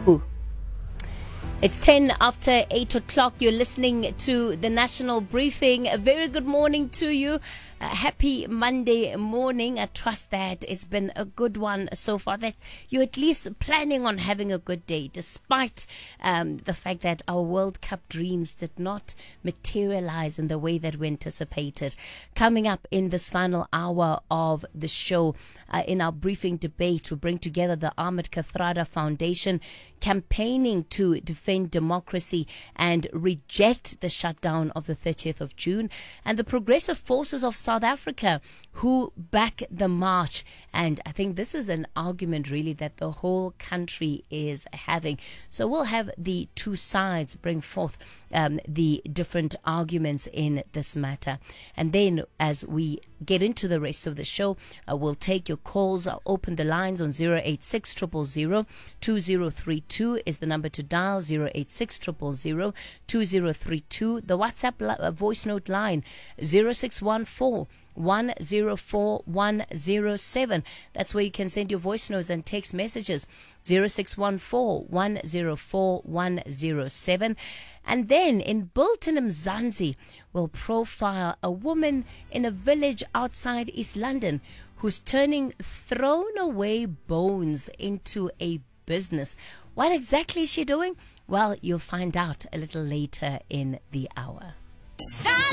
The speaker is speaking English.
Ooh. It's 10 after 8 o'clock. You're listening to the National Briefing. A very good morning to you. Happy Monday morning. I trust that it's been a good one so far, that you're at least planning on having a good day, despite the fact that our World Cup dreams did not materialize in the way that we anticipated. Coming up in this final hour of the show, in our briefing debate, we bring together the Ahmed Kathrada Foundation, campaigning to defend democracy and reject the shutdown of the 30th of June, and the Progressive Forces of South Africa, who back the march. And I think this is an argument really that the whole country is having. So we'll have the two sides bring forth the different arguments in this matter. And then as we get into the rest of the show, we'll take your calls. I'll open the lines on 086 000 2032 is the number to dial, 086 000 2032. The WhatsApp voice note line, 0614 104 107. That's where you can send your voice notes and text messages, 0614 104 107. And then in Bulletin Mzansi, we'll profile a woman in a village outside East London who's turning thrown away bones into a business. What exactly is she doing? Well, you'll find out a little later in the hour.